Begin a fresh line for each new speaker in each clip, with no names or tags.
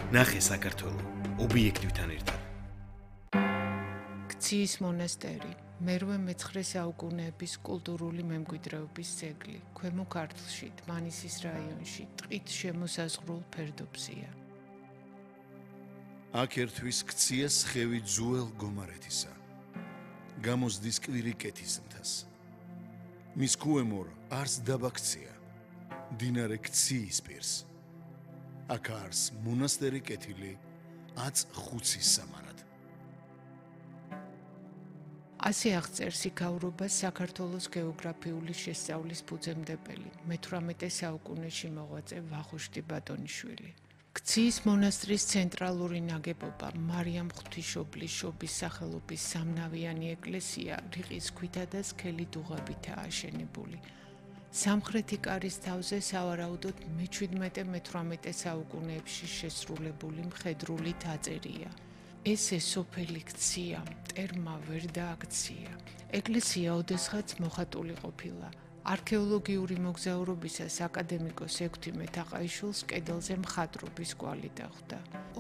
ნახე საქართველო ობიექტივთან ერთად.
ქციის მონასტერი, მე-19 საუკუნეების კულტურული მემკვიდრეობის ძეგლი, ქვემო ქართლში, დმანისის რაიონში, ტყით შემოსაზღვრულ ფერდობზეა.
აქ ერთვის ქცია სხევი ძუელ გომარეთისა. გამოსდის კვირიკეთის მთას. მის ქვემოთ არს დაბა ქცია, მდინარე ქციის პირს. აქ არის მონასტერი კეთილი 15 სამარად.
ასე აღწერს იქაურობას საქართველოს გეოგრაფიული შესწავლის ფუძემდებელი, მე-18 საუკუნეში მოღვაწე ვახუშტი ბატონიშვილი. ქციის მონასტრის ცენტრალური ნაგებობა მარიამ ღვთისმშობლის შობის სახელობის სამნავიანი ეკლესია რიყის ქვითა და სქელი დუღაბითაა აშენებული. სამხრეთი კარის თავზე სავარაუდოდ მე-17-18 საუკუნეებში შესრულებული მხედრული თაწერია. ესე სოფელი ქცია მტერმა ვერ დააქცია. ეკლესია ოდესღაც მოხატული ყოფილა. არქეოლოგიური მოგზაურობისას აკადემიკოს ექვთიმე თაყაიშვილს კედელზე მხატვრობის კვალი დახვდა.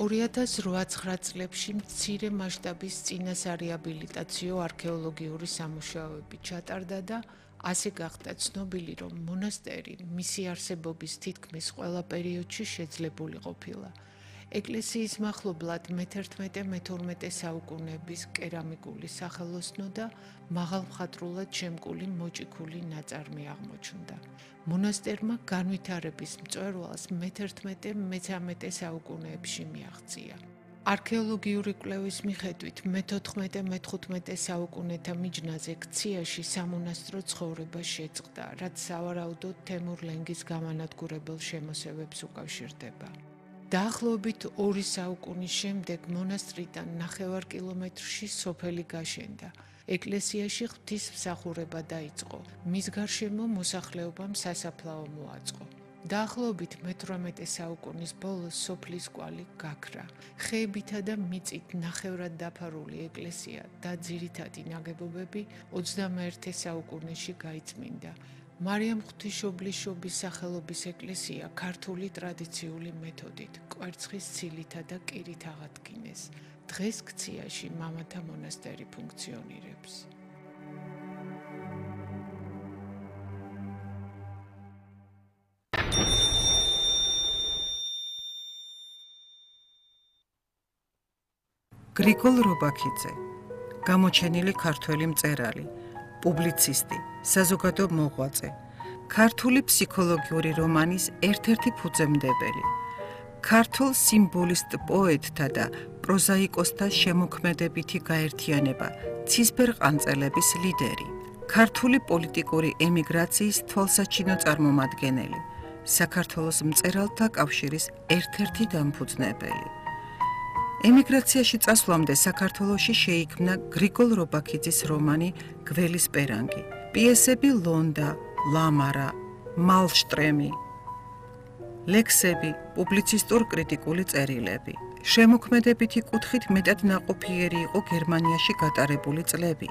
2008-9 წლებში მცირე მასშტაბის წინასარეაბილიტაციო არქეოლოგიური სამუშაოები ჩატარდა და ასე გახდა ცნობილი, რომ მონასტერი მისი არსებობის თითქმის ყველა პერიოდში შეძლებული ყოფილა. ეკლესიის მახლობლად მე-11-მე-12 საუკუნეების კერამიკული სახელოსნო და მაღალმხატვრულად შემკული მოჭიქული ნაწარმი აღმოჩნდა. მონასტერმა განვითარების მწვერვალს მე-11-მე-13 საუკუნეებში მიაღწია. არქეოლოგიური კვლევის მიხედვით მე-14-მე-15 საუკუნეთა მიჯნაზე ქციაში სამონასტრო ცხოვრება შეწყდა, რაც სავარაუდოდ თემურ ლენგის გამანადგურებელ შემოსევებს უკავშირდება. დაახლოებით 2 საუკუნის შემდეგ მონასტრიდან 9 კილომეტრში სოფელი გაშენდა. ეკლესიაში ღვთისმსახურება დაიწყო. მის გარშემო მოსახლეობამ სასაფლაო მოაწყო. დაახლოებით მე-18 საუკუნის ბოლოს სოფლის კვალი გაქრა. ხეებითა და მიწით ნახევრად დაფარული ეკლესია და ძირითადი ნაგებობები 21 საუკუნეში გაიწმინდა. მარიამ ღვთისმშობლის შობის სახელობის ეკლესია ქართული ტრადიციული მეთოდით, კვერცხის ცილითა და კირით აღადგინეს. დღეს ქციაში მამათა მონასტერი ფუნქციონირებს.
გრიგოლ რობაქიძე, გამოჩენილი ქართველი მწერალი, პუბლიცისტი, საზოგადო მოღვაწე, ქართული ფსიქოლოგიური რომანის ერთ-ერთი ფუძემდებელი, ქართულ სიმბოლისტ პოეტთა და პროზაიკოსთა შემოქმედებითი გაერთიანება, ცისფერყანწელების ლიდერი, ქართული პოლიტიკური ემიგრაციის თვალსაჩინო წარმომადგენელი, საქართველოს მწერალთა კავშირის ერთ-ერთი დამფუძნებელი. ემიგრაციაში წასვლამდე საქართველოში შეიქმნა გრიგოლ რობაქიძის რომანი გველის პერანგი, პიესები ლონდა, ლამარა, მალშტრემი, ლექსები, პუბლიცისტურ-კრიტიკული წერილები. შემოქმედებითი კუთხით მეტად ნაყოფიერი იყო გერმანიაში გატარებული წლები.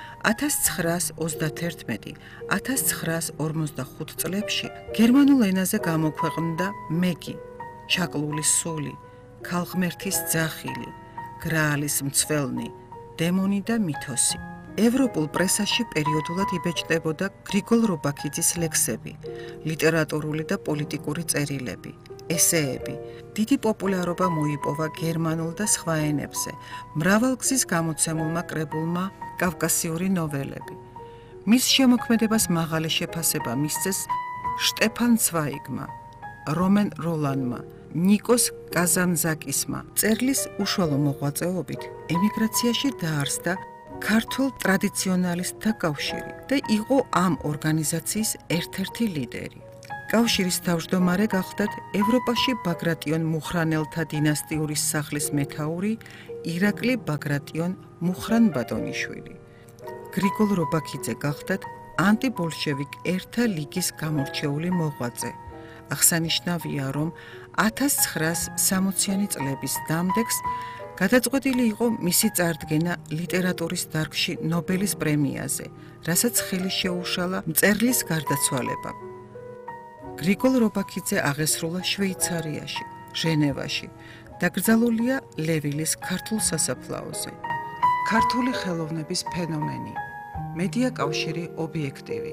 1931-1945 წლებში გერმანულ ენაზე გამოქვეყნდა მეგი, ჩაკლული სული, ქალღმერთის ძახილი, გრაალის მცველნი, დემონი და მითოსი. ევროპულ პრესაში პერიოდულად იბეჭდებოდა გრიგოლ რობაქიძის ლექსები, ლიტერატურული და პოლიტიკური წერილები, ესეები. დიდი პოპულარობა მოიპოვა გერმანულ და სხვა ენებზე, მრავალგზის გამოცემულმა კრებულმა კავკასიური ნოველები. მის შემოქმედებას მაღალი შეფასება მისცეს შტეფან ცვაიგმა, რომენ როლანმა, ნიკოს კაზანძაკისმა. მწერლის უშუალო მოღვაწეობით ემიგრაციაში დაარსდა ქართულ ტრადიციონალისტთა კავშირი და იყო ამ ორგანიზაციის ერთ-ერთი ლიდერი. კავშირის თავმჯდომარე გახლდათ ევროპაში ბაგრატიონ მუხრანელთა დინასტიური სახლის მეთაური ირაკლი ბაგრატიონ მუხრან-ბატონიშვილი. გრიგოლ რობაქიძე გახლდათ ანტიბოლშევიკ ერთა ლიგის გამორჩეული მოღვაწე. აღსანიშნავია, რომ 1960-იანი წლების დამდეგს გადაწყვეტილი იყო მისი წარდგენა ლიტერატურის დარგში ნობელის პრემიაზე, რასაც ხელი შეუშალა მწერლის გარდაცვალებამ. გრიგოლ რობაქიძე აღესრულა შვეიცარიაში, ჟენევაში, დაკრძალულია ლევილის ქართულ სასაფლაოზე. ქართული ხელოვნების ფენომენი. მედია კავშირი ობიექტივი.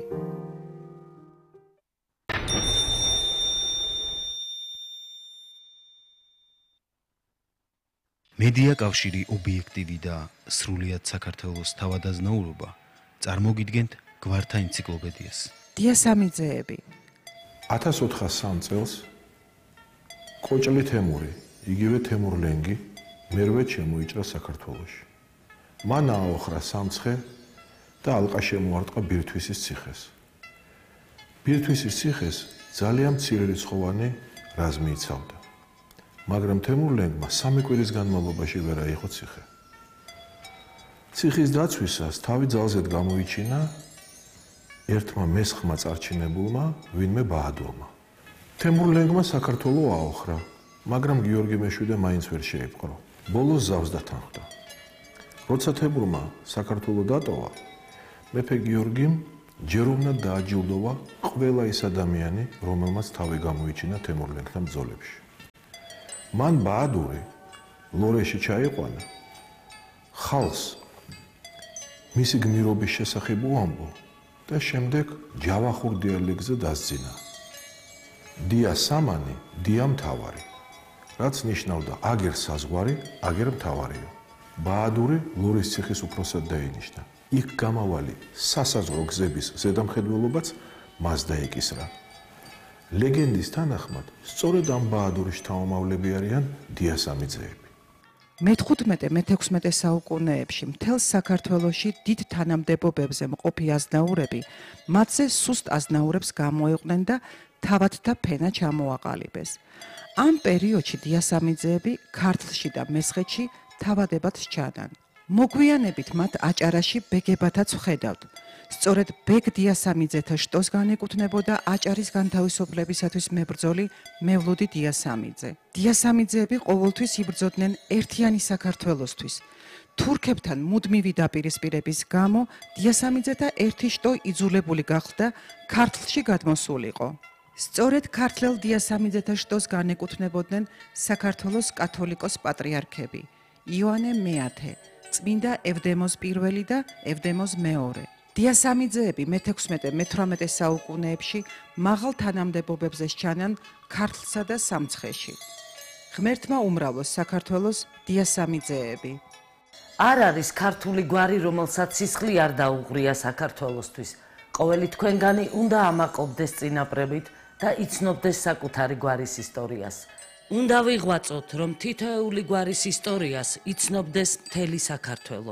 მედია კავშირი ობიექტივი და სრულიად საქართველოს თავადაზნაურობა წარმოგიდგენთ გვართა ენციკლოპედიას.
დიასამიძეები.
1403 წელს კოჭლი თემური, იგივე თემურ ლენგი მერვე შემოიჭრა საქართველოში. მან ააოხრა სამცხე და ალყა შემოარტყა ბირთვისის ციხეს. ბირთვისის ციხეს ძალიან მცირერიცხოვანი რაზმი იცავდა. მაგრამ თემურ ლენგმა 3 კვირის განმავლობაში ვერ აიღო ციხე. ციხის დაცვისას თავი ძალზედ გამოიჩინა ერთმა მესხმა წარჩინებულმა, ვინმე ბაადურმა. თემურ ლენგმა საქართველო აოხრა, მაგრამ გიორგი მეშვიდე მაინც ვერ შეიპყრო. ბოლოს ზავს დათანხმდა. როცა თემურმა საქართველო დატოვა, მეფე გიორგიმ ჯერ უნდა დააჯილდოვა ყველა ის ადამიანი, რომელმაც თავი გამოიჩინა თემურ ლენგთან ბრძოლებში. მან ბაადური ლორეში ჩაიყვანა, ხალხს მისი გმირობის შესახებ უამბო და შემდეგ ჯავახურ დიალექტზე დასძინა. დია სამანი, დია მთავარი, რაც ნიშნავდა აგერ საზღვარი, აგერ მთავარიო. ბაადური ლორის ციხის უფროსად დაინიშნა. იქ გამავალი სასაზღვრო გზების ზედამხედველობაც მას დაეკისრა. ლეგენდის თანახმად, სწორედ ამ ბაადურის შთამომავლები არიან დიასამიძეები.
მე-15-მე-16 საუკუნეებში მთელ საქართველოში დიდ თანამდებობებზე მყოფი აზნაურები მათზე სუსტ აზნაურებს გამოიყვნენ და თავადთა ფენა ჩამოაყალიბეს. ამ პერიოდში დიასამიძეები ქართლში და მესხეთში თავადებად სჩანან. მოგვიანებით მათ აჭარაში ბეგებათაც ვხედავთ. სწორედ ბეგ დიასამიძეთა შტოს განეკუთვნებოდა აჭარის განთავისუფლებისათვის მებრძოლი მევლუდი დიასამიძე. დიასამიძეები ყოველთვის იბრძოდნენ ერთიანი საქართველოსთვის. თურქებთან მუდმივი დაპირისპირების გამო დიასამიძეთა ერთი შტო იძულებული გახდა ქართლში გადმოსულიყო. სწორედ ქართლელ დიასამიძეთა შტოს განეკუთვნებოდნენ საქართველოს კათოლიკოს პატრიარქები იოანე მე-10, წმინდა ევდემოს პირველი და ევდემოს მეორე. დიასამიძეები მე-16-მე-18 საუკუნეებში მაღალ თანამდებობებზე სჩანან ქართლსა და სამცხეში. ღმერთმა უმრავლოს საქართველოს დიასამიძეები.
არ არის ქართული გვარი, რომელსაც სისხლი არ დაუღრია საქართველოსთვის. ყოველი თქვენგანი უნდა ამაყობდეს წინაპრებით და იცნობდეს საკუთარი გვარის ისტორიას. უნდა ვიღვაწოთ, რომ თითოეული გვარის ისტორიას იცნობდეს მთელი საქართველო.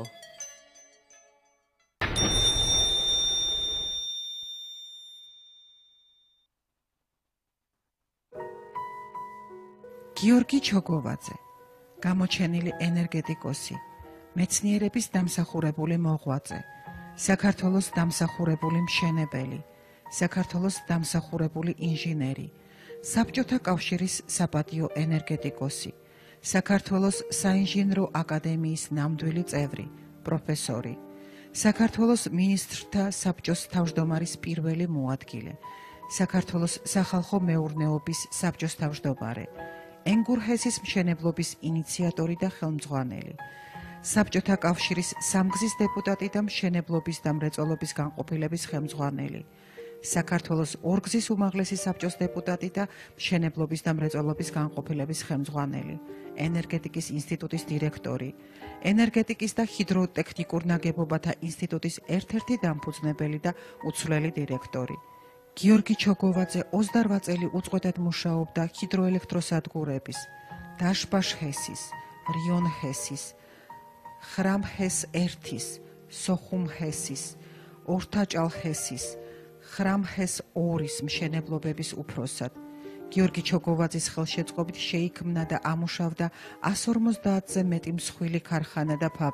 გიორგი ჩოგოვაძე, გამოჩენილი ენერგეტიკოსი, მეცნიერების დამსახურებული მოღვაწე, საქართველოს დამსახურებული მშენებელი, საქართველოს დამსახურებული ინჟინერი, საბჭოთა კავშირის საპატიო ენერგეტიკოსი, საქართველოს საინჟინრო აკადემიის ნამდვილი წევრი, პროფესორი, საქართველოს მინისტრთა საბჭოს თავმჯდომარის პირველი მოადგილე, საქართველოს სახალხო მეურნეობის საბჭოს თავმჯდომარე, ენგურჰესის მშენებლობის ინიციატორი და ხელმძღვანელი, საბჭოთა კავშირის სამგზის დეპუტატი და მშენებლობის და მრეწველობის განყოფილების ხელმძღვანელი, საქართველოს ორგზის უმაღლესი საბჭოს დეპუტატი და მშენებლობის და მრეწველობის განყოფილების ხელმძღვანელი, ენერგეტიკის ინსტიტუტის დირექტორი, ენერგეტიკის და ჰიდროტექნიკურ ნაგებობათა ინსტიტუტის ერთ-ერთი დამფუძნებელი და უცვლელი დირექტორი. გიორგი ჩოგოვაძე 28 წელი უწყვეტად მუშაობდა ჰიდროელექტროსადგურების, დაშბაშ ჰესის, რიონ ჰესის, ხრამ ჰეს 1-ის, სოხუმ ჰესის, ორთაჭალ ჰესის, ხრამ ჰეს 2-ის მშენებლობების უფროსად. გიორგი ჩოგოვაძის ხელშეწყობით შეიქმნა და ამუშავდა 150-ზე მეტი მსხვილი ქარხანა და